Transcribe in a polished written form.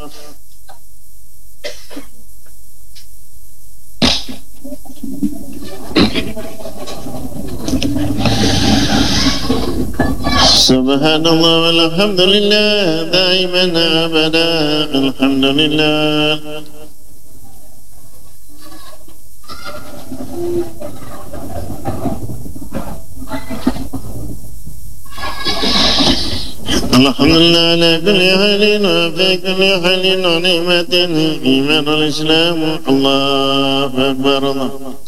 سبحان الله والحمد لله دائما أبدا الحمد لله. الحمد لله على كل حال وفي كل حال ونعمة إيمان الإسلام. الله أكبر الله.